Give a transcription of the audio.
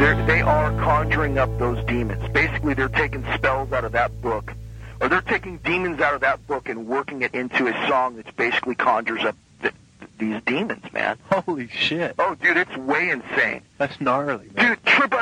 They are conjuring up those demons. Basically, they're taking spells out of that book, or they're taking demons out of that book and working it into a song that basically conjures up these demons, man. Holy shit. Oh, dude, it's way insane. That's gnarly, man. Dude, Trip,